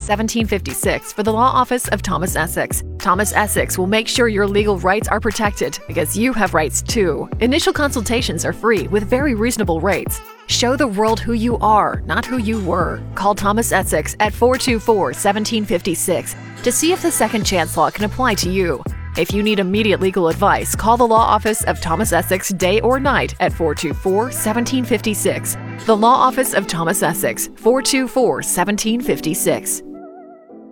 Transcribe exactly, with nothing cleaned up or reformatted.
seventeen fifty-six for the Law Office of Thomas Essex. Thomas Essex will make sure your legal rights are protected because you have rights too. Initial consultations are free with very reasonable rates. Show the world who you are, not who you were. Call Thomas Essex at four two four, one seven five six to see if the second chance law can apply to you. If you need immediate legal advice, call the Law Office of Thomas Essex day or night at four two four, one seven five six. The Law Office of Thomas Essex, four two four, one seven five six.